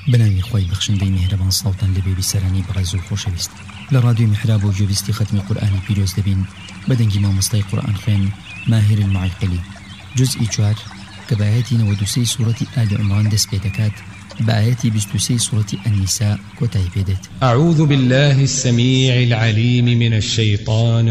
بناوی خوای بخشندەی میهرەبان ساڵتان لەبێ بیسەرانی بەڕێز و خۆشەویست لە ڕادیۆ میحراب و گوێبیستی ختمی قورئانی پیرۆز دەبین بەدەنگی مامۆستای قورئان خوێن ماهر المعیقلی جزئی 4 کە بە ئاەتی 93 سوورەتی ئالی عیمران دەست پێ دەکات بە ئاەتی 23 سوورەتی النیساء کۆتایی پێدێت. أعوذ بالله السميع العليم من الشيطان